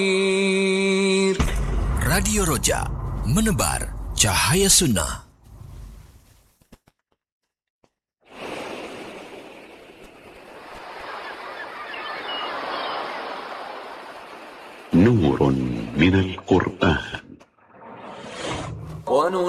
Radio Roja, menebar cahaya sunnah. نور من القرآن.